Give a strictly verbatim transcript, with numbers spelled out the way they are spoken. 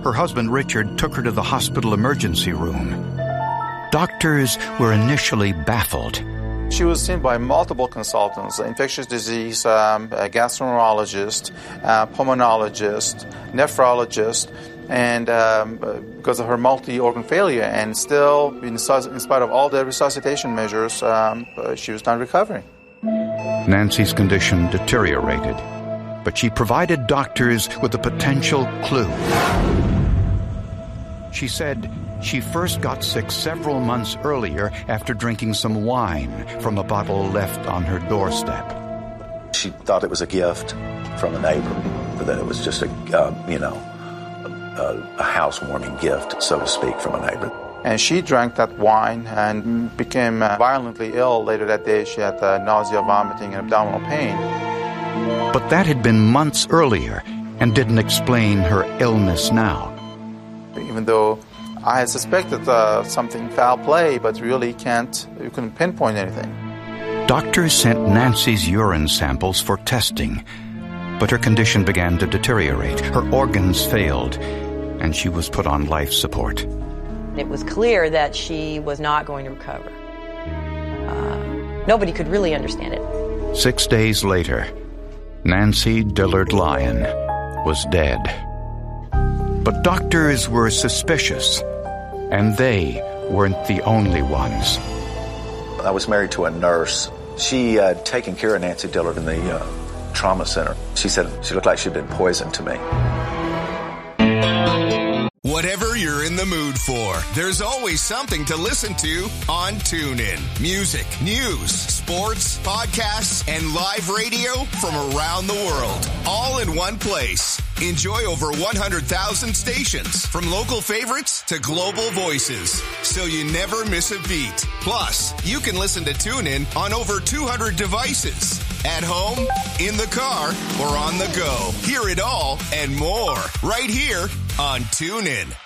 her husband Richard took her to the hospital emergency room. Doctors were initially baffled. She was seen by multiple consultants, infectious disease, um, a gastroenterologist, uh, pulmonologist, nephrologist, and um, because of her multi-organ failure, and still, in, in spite of all the resuscitation measures, um, she was not recovering. Nancy's condition deteriorated, but she provided doctors with a potential clue. She said she first got sick several months earlier after drinking some wine from a bottle left on her doorstep. She thought it was a gift from a neighbor, that it was just a, uh, you know, a, a housewarming gift, so to speak, from a neighbor. And she drank that wine and became uh, violently ill. Later that day, she had uh, nausea, vomiting, and abdominal pain. But that had been months earlier and didn't explain her illness now. Even though I had suspected uh, something foul play, but really can't, you couldn't pinpoint anything. Doctors sent Nancy's urine samples for testing, but her condition began to deteriorate. Her organs failed, and she was put on life support. It was clear that she was not going to recover. Uh, nobody could really understand it. Six days later, Nancy Dillard Lyon was dead. But doctors were suspicious, and they weren't the only ones. I was married to a nurse. She had taken care of Nancy Dillard in the uh, trauma center. She said she looked like she'd been poisoned to me. Whatever you're in the mood for, there's always something to listen to on TuneIn. Music, news, sports, podcasts, and live radio from around the world, all in one place. Enjoy over one hundred thousand stations, from local favorites to global voices, so you never miss a beat. Plus, you can listen to TuneIn on over two hundred devices, at home, in the car, or on the go. Hear it all and more right here on TuneIn.